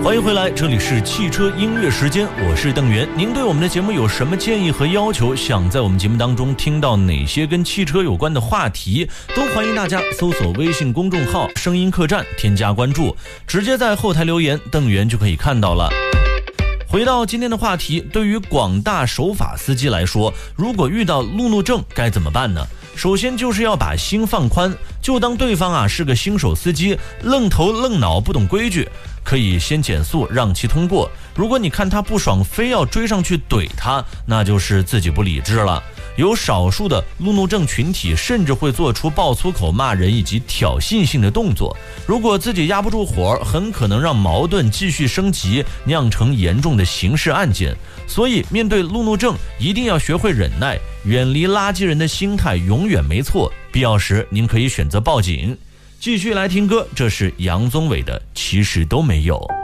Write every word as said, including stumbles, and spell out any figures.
欢迎回来，这里是汽车音乐时间，我是邓源。您对我们的节目有什么建议和要求？想在我们节目当中听到哪些跟汽车有关的话题，都欢迎大家搜索微信公众号声音客栈，添加关注，直接在后台留言，邓源就可以看到了。回到今天的话题，对于广大守法司机来说，如果遇到路怒症该怎么办呢？首先就是要把心放宽，就当对方啊是个新手司机，愣头愣脑不懂规矩，可以先减速让其通过。如果你看他不爽非要追上去怼他，那就是自己不理智了。有少数的路怒症群体甚至会做出爆粗口、骂人以及挑衅性的动作，如果自己压不住火，很可能让矛盾继续升级，酿成严重的刑事案件。所以面对路怒症一定要学会忍耐，远离垃圾人的心态永远没错，必要时您可以选择报警。继续来听歌，这是杨宗纬的《其实都没有》。